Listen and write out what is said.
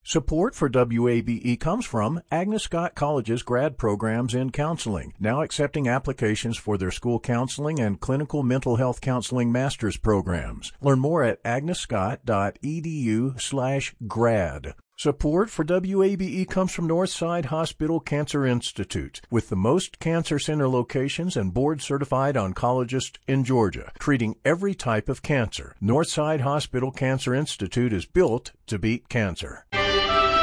Support for WABE comes from Agnes Scott College's grad programs in counseling, now accepting applications for their school counseling and clinical mental health counseling master's programs. Learn more at agnescott.edu/grad. Support for WABE comes from Northside Hospital Cancer Institute, with the most cancer center locations and board-certified oncologists in Georgia, treating every type of cancer. Northside Hospital Cancer Institute is built to beat cancer.